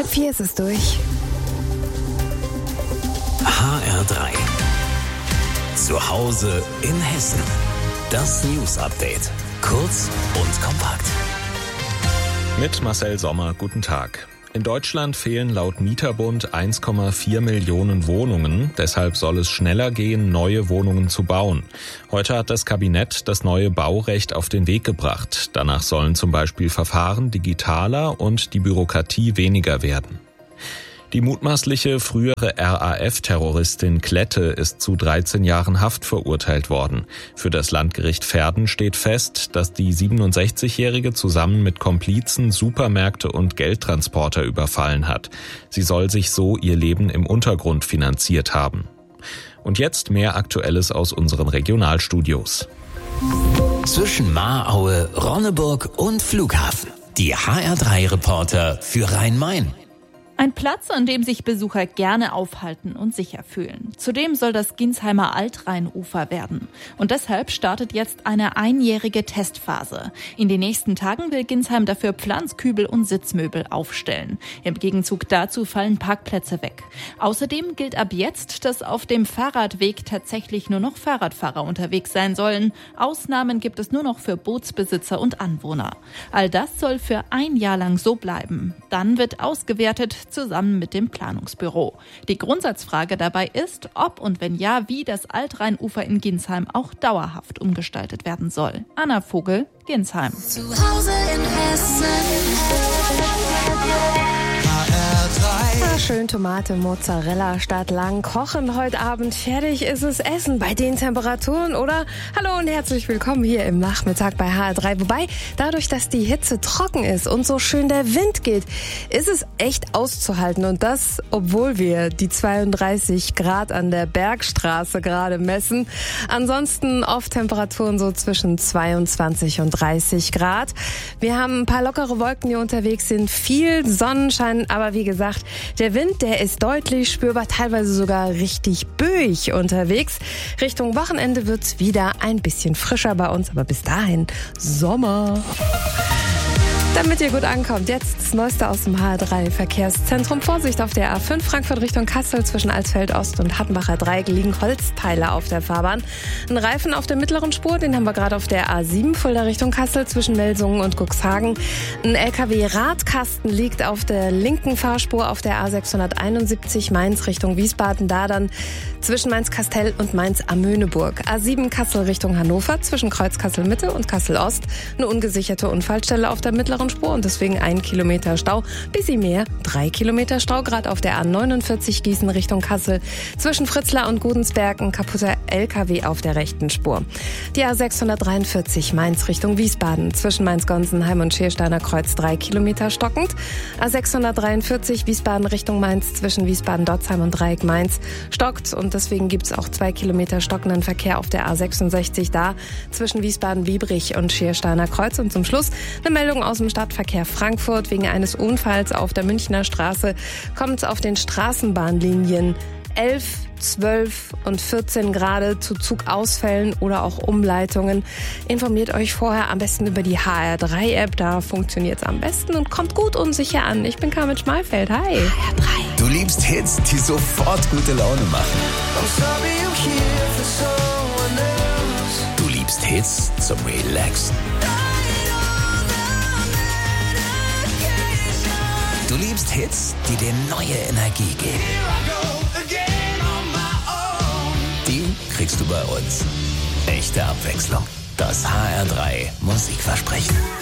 3:30 ist es durch. HR3. Zu Hause in Hessen. Das News-Update. Kurz und kompakt. Mit Marcel Sommer, guten Tag. In Deutschland fehlen laut Mieterbund 1,4 Millionen Wohnungen. Deshalb soll es schneller gehen, neue Wohnungen zu bauen. Heute hat das Kabinett das neue Baurecht auf den Weg gebracht. Danach sollen zum Beispiel Verfahren digitaler und die Bürokratie weniger werden. Die mutmaßliche frühere RAF-Terroristin Klette ist zu 13 Jahren Haft verurteilt worden. Für das Landgericht Verden steht fest, dass die 67-Jährige zusammen mit Komplizen Supermärkte und Geldtransporter überfallen hat. Sie soll sich so ihr Leben im Untergrund finanziert haben. Und jetzt mehr Aktuelles aus unseren Regionalstudios. Zwischen Mahraue, Ronneburg und Flughafen. Die HR3-Reporter für Rhein-Main. Ein Platz, an dem sich Besucher gerne aufhalten und sicher fühlen. Zudem soll das Ginsheimer Altrheinufer werden. Und deshalb startet jetzt eine einjährige Testphase. In den nächsten Tagen will Ginsheim dafür Pflanzkübel und Sitzmöbel aufstellen. Im Gegenzug dazu fallen Parkplätze weg. Außerdem gilt ab jetzt, dass auf dem Fahrradweg tatsächlich nur noch Fahrradfahrer unterwegs sein sollen. Ausnahmen gibt es nur noch für Bootsbesitzer und Anwohner. All das soll für ein Jahr lang so bleiben. Dann wird ausgewertet, zusammen mit dem Planungsbüro. Die Grundsatzfrage dabei ist, ob und wenn ja, wie das Altrheinufer in Ginsheim auch dauerhaft umgestaltet werden soll. Anna Vogel, Ginsheim. Zu Hause in Hessen. Schön Tomate, Mozzarella statt lang kochen. Heute Abend fertig ist es Essen bei den Temperaturen, oder? Hallo und herzlich willkommen hier im Nachmittag bei HR3. Wobei, dadurch, dass die Hitze trocken ist und so schön der Wind geht, ist es echt auszuhalten. Und das, obwohl wir die 32 Grad an der Bergstraße gerade messen. Ansonsten oft Temperaturen so zwischen 22 und 30 Grad. Wir haben ein paar lockere Wolken, die unterwegs sind. Viel Sonnenschein, aber wie gesagt, der Wind, der ist deutlich spürbar, teilweise sogar richtig böig unterwegs. Richtung Wochenende wird's wieder ein bisschen frischer bei uns, aber bis dahin Sommer. Damit ihr gut ankommt, jetzt das Neueste aus dem HR3-Verkehrszentrum. Vorsicht auf der A5 Frankfurt Richtung Kassel zwischen Alsfeld Ost und Hattenbacher Dreieck liegen Holzteile auf der Fahrbahn. Ein Reifen auf der mittleren Spur, den haben wir gerade auf der A7 Fulda Richtung Kassel zwischen Melsungen und Cuxhagen. Ein LKW-Radkasten liegt auf der linken Fahrspur auf der A671 Mainz Richtung Wiesbaden, da dann zwischen Mainz-Kastel und Mainz-Amöneburg. A7 Kassel Richtung Hannover zwischen Kreuz Kassel-Mitte und Kassel-Ost. Eine ungesicherte Unfallstelle auf der mittleren Spur und deswegen 1 Kilometer Stau. Bisschen mehr, 3 Kilometer Stau, gerade auf der A49 Gießen Richtung Kassel. Zwischen Fritzlar und Gudensberg ein kaputter LKW auf der rechten Spur. Die A643 Mainz Richtung Wiesbaden. Zwischen Mainz-Gonsenheim und Schiersteiner Kreuz 3 Kilometer stockend. A643 Wiesbaden Richtung Mainz zwischen Wiesbaden-Dotzheim und Dreieck Mainz stockt und deswegen gibt es auch 2 Kilometer stockenden Verkehr auf der A66 da zwischen Wiesbaden-Biebrich und Schiersteiner Kreuz. Und zum Schluss eine Meldung aus dem Stadtverkehr Frankfurt. Wegen eines Unfalls auf der Münchner Straße kommt es auf den Straßenbahnlinien 11, 12 und 14 gerade zu Zugausfällen oder auch Umleitungen. Informiert euch vorher am besten über die HR3-App. Da funktioniert es am besten und kommt gut und sicher an. Ich bin Carmen Schmalfeld. Hi. HR3. Du liebst Hits, die sofort gute Laune machen. Du liebst Hits zum Relaxen. Du liebst Hits, die dir neue Energie geben. Die kriegst du bei uns. Echte Abwechslung. Das HR3 Musikversprechen.